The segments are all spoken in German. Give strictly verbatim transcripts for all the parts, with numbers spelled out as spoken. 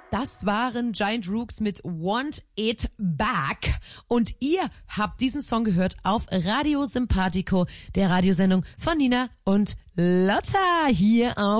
Das waren Giant Rooks mit Want It Back. Und ihr habt diesen Song gehört auf Radio Sympathico, der Radiosendung von Nina und Lotta hier auf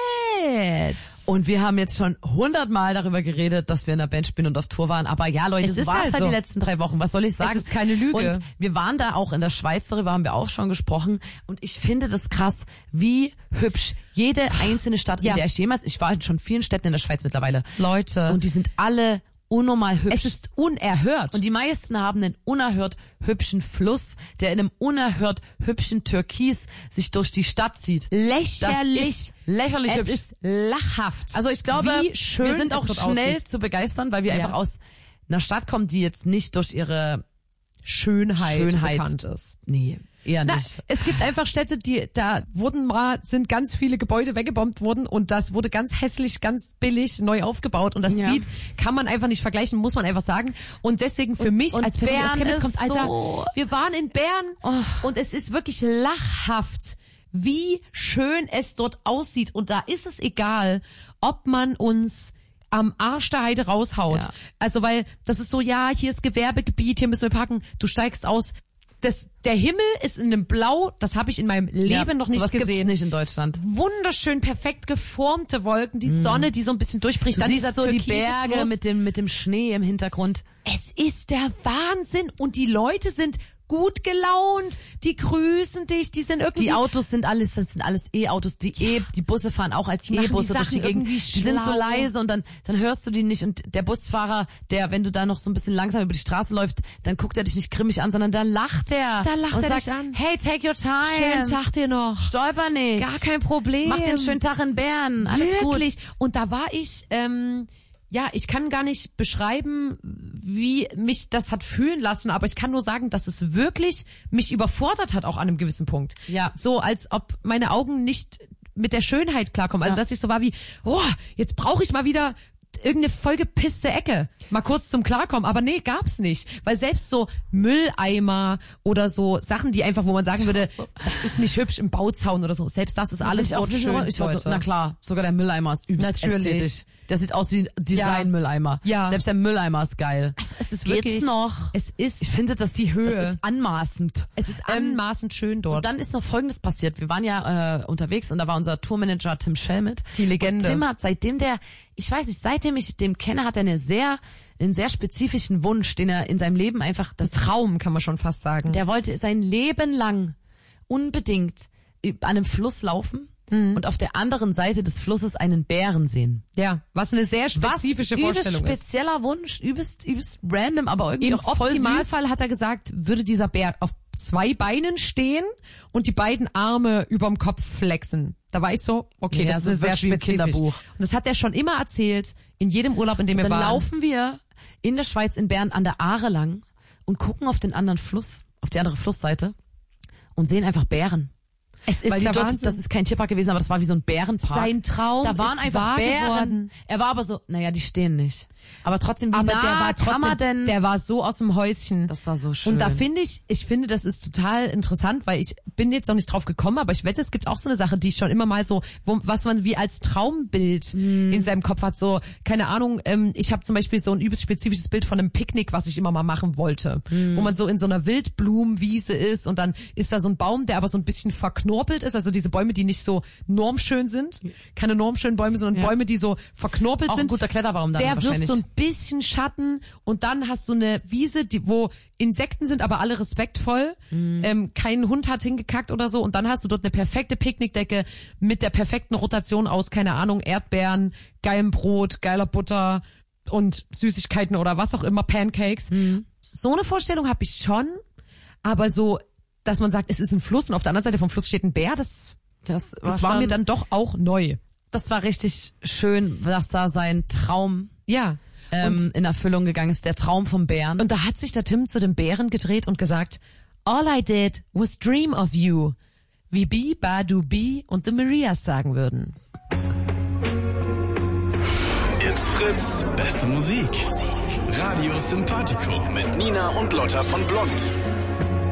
Fritz. Und wir haben jetzt schon hundertmal darüber geredet, dass wir in der Band spielen und auf Tour waren. Aber ja, Leute, es so war es halt halt so. die letzten drei Wochen. Was soll ich sagen? Es ist keine Lüge. Und wir waren da auch in der Schweiz, darüber haben wir auch schon gesprochen. Und ich finde das krass, wie hübsch jede einzelne Stadt, in Ja. der ich jemals, ich war in schon vielen Städten in der Schweiz mittlerweile. Leute. Und die sind alle unnormal hübsch. Es ist unerhört. Und die meisten haben einen unerhört hübschen Fluss, der in einem unerhört hübschen Türkis sich durch die Stadt zieht. lächerlich. Das ist lächerlich es hübsch. ist lachhaft. Also ich glaube, Wie schön wir sind es auch dort schnell aussieht. zu begeistern, weil wir Ja. einfach aus einer Stadt kommen, die jetzt nicht durch ihre Schönheit, Schönheit bekannt ist. Nee, eher Na, nicht. es gibt einfach Städte, die da wurden mal sind ganz viele Gebäude weggebombt worden und das wurde ganz hässlich, ganz billig neu aufgebaut und das Ja. sieht, kann man einfach nicht vergleichen, muss man einfach sagen. Und deswegen für mich und als Person, die aus Bern Chemnitz ist kommt, Alter, so- wir waren in Bern und es ist wirklich lachhaft, wie schön es dort aussieht und da ist es egal, ob man uns am Arsch der Heide raushaut. Ja. Also weil das ist so, ja, hier ist Gewerbegebiet, hier müssen wir parken, du steigst aus. Das, der Himmel ist in einem Blau, das habe ich in meinem Leben Ja, noch nicht sowas gibt's gesehen. nicht in Deutschland. Wunderschön, perfekt geformte Wolken, die Sonne, die so ein bisschen durchbricht. Du dann siehst dieser so die türkise Berge Fluss. mit dem mit dem Schnee im Hintergrund. Es ist der Wahnsinn und die Leute sind gut gelaunt, die grüßen dich, die sind irgendwie... Die Autos sind alles, das sind alles E-Autos, die E, die Busse fahren auch als machen die E-Busse durch die Sachen Gegend. irgendwie Die sind so schlau. leise und dann, dann hörst du die nicht und der Busfahrer, der, wenn du da noch so ein bisschen langsam über die Straße läufst, dann guckt er dich nicht grimmig an, sondern da lacht er. Da lacht und er sagt, dich an. Hey, take your time. Schönen Tag dir noch. Stolper nicht. Gar kein Problem. Mach dir einen schönen Tag in Bern. Alles Wirklich. gut. Und da war ich, ähm, ja, ich kann gar nicht beschreiben, wie mich das hat fühlen lassen, aber ich kann nur sagen, dass es wirklich mich überfordert hat, auch an einem gewissen Punkt. Ja. So, als ob meine Augen nicht mit der Schönheit klarkommen. Also, Ja. dass ich so war wie, oh, jetzt brauche ich mal wieder irgendeine vollgepisste Ecke. Mal kurz zum Klarkommen. Aber nee, gab's nicht. Weil selbst so Mülleimer oder so Sachen, die einfach, wo man sagen würde, so. das ist nicht hübsch im Bauzaun oder so. Selbst das ist alles Ich auch dort schön. ich war so, Leute. na klar, sogar der Mülleimer ist übelst Natürlich. ästhetisch. Der sieht aus wie ein Design-Mülleimer. Ja. Selbst der Mülleimer ist geil. Also es ist Geht's wirklich noch? Es ist, Ich finde, dass die Höhe, Das das ist anmaßend. es ist Ähm, anmaßend schön dort. Und dann ist noch Folgendes passiert. Wir waren ja äh, unterwegs und da war unser Tourmanager Tim Schell mit. Die Legende. Und Tim hat, seitdem der, ich weiß nicht, seitdem ich den kenne, hat er eine sehr, einen sehr spezifischen Wunsch, den er in seinem Leben einfach, das Traum, kann man schon fast sagen. der wollte sein Leben lang unbedingt an einem Fluss laufen und auf der anderen Seite des Flusses einen Bären sehen. Ja, was eine sehr spezifische Was Vorstellung übelst ist. spezieller Wunsch, übelst, übelst random, aber irgendwie Im auch voll Optimalfall hat er gesagt, würde dieser Bär auf zwei Beinen stehen und die beiden Arme überm Kopf flexen. Da war ich so, okay, Ja, das so ist sehr wirklich wie im spezifisch. Kinderbuch. Und das hat er schon immer erzählt, in jedem Urlaub, in dem wir Dann waren. laufen wir in der Schweiz in Bern an der Aare lang und gucken auf den anderen Fluss, auf die andere Flussseite und sehen einfach Bären. Es ist Weil die der dort, Wahnsinn. das ist kein Tierpark gewesen, aber das war wie so ein Bärenpark. Sein Traum Da waren ist einfach wahr Bären. geworden. Er war aber so, naja, die stehen nicht. Aber trotzdem, wie Aber nah der war kann man trotzdem, denn? der war so aus dem Häuschen. Das war so schön. Und da finde ich, ich finde, das ist total interessant, weil ich bin jetzt noch nicht drauf gekommen, aber ich wette, es gibt auch so eine Sache, die ich schon immer mal so, wo, was man wie als Traumbild Mhm. in seinem Kopf hat, so, keine Ahnung, ähm, ich habe zum Beispiel so ein übelst spezifisches Bild von einem Picknick, was ich immer mal machen wollte, Mhm. wo man so in so einer Wildblumenwiese ist und dann ist da so ein Baum, der aber so ein bisschen verknorpelt ist, also diese Bäume, die nicht so normschön sind, keine normschönen Bäume, sondern Ja. Bäume, die so verknorpelt auch ein sind. guter Kletterbaum dann Der wirft wahrscheinlich. so ein bisschen Schatten und dann hast du eine Wiese, die, wo Insekten sind, aber alle respektvoll. Mhm. Ähm, kein Hund hat hingekackt oder so. Und dann hast du dort eine perfekte Picknickdecke mit der perfekten Rotation aus, keine Ahnung, Erdbeeren, geilem Brot, geiler Butter und Süßigkeiten oder was auch immer, Pancakes. Mhm. So eine Vorstellung habe ich schon, aber so, dass man sagt, es ist ein Fluss und auf der anderen Seite vom Fluss steht ein Bär, das, das das war schon- mir dann doch auch neu. das war richtig schön, dass da sein Traum Ja. ähm, in Erfüllung gegangen ist, der Traum vom Bären. Und da hat sich der Tim zu dem Bären gedreht und gesagt, all I did was dream of you, wie Bi, Badu, Bi und The Marias sagen würden. It's Fritz, beste Musik. Radio Sympathico mit Nina und Lotta von Blond.